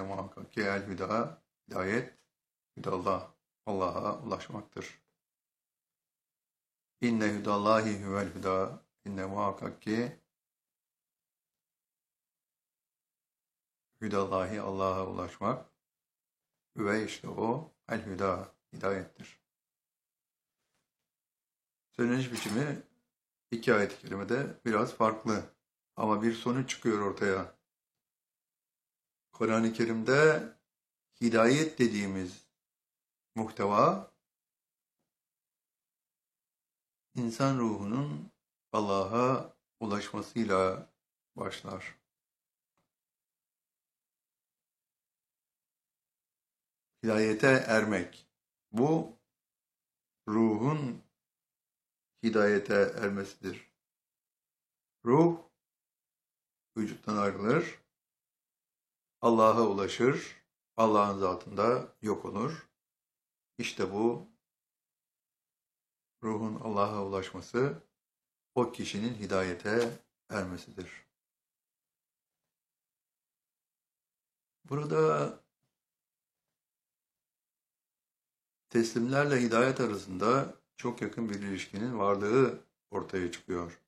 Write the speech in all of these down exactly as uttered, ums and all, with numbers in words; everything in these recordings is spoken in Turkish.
İnne muhakkak ki el hüda, hidayet, hüdallah, Allah'a ulaşmaktır. İnne hüdallahi huvel hüda, inne muhakkak ki hüdallahi Allah'a ulaşmak ve işte o el hüda, hidayettir. Söyleniş biçimi iki ayet-i kerimede biraz farklı ama bir sonuç çıkıyor ortaya. Kur'an-ı Kerim'de hidayet dediğimiz muhteva insan ruhunun Allah'a ulaşmasıyla başlar. Hidayete ermek. Bu ruhun hidayete ermesidir. Ruh vücuttan ayrılır, Allah'a ulaşır, Allah'ın zatında yok olur. İşte bu ruhun Allah'a ulaşması o kişinin hidayete ermesidir. Burada teslimlerle hidayet arasında çok yakın bir ilişkinin varlığı ortaya çıkıyor.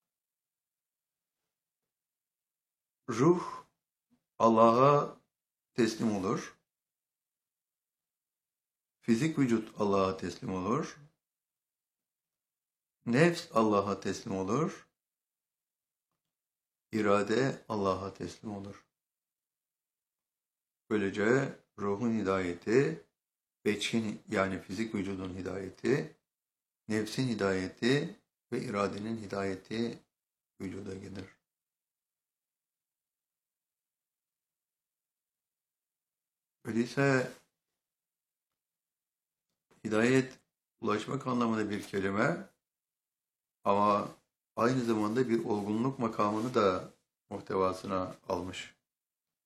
Ruh Allah'a teslim olur. Fizik vücut Allah'a teslim olur. Nefs Allah'a teslim olur. İrade Allah'a teslim olur. Böylece ruhun hidayeti, beçin yani fizik vücudun hidayeti, nefsin hidayeti ve iradenin hidayeti vücuda gelir. Öyleyse hidayet ulaşmak anlamında bir kelime ama aynı zamanda bir olgunluk makamını da muhtevasına almış.